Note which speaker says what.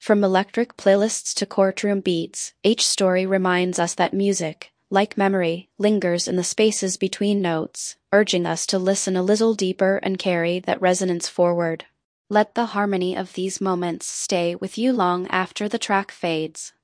Speaker 1: From electric playlists to courtroom beats, each story reminds us that music, like memory, lingers in the spaces between notes, urging us to listen a little deeper and carry that resonance forward. Let the harmony of these moments stay with you long after the track fades.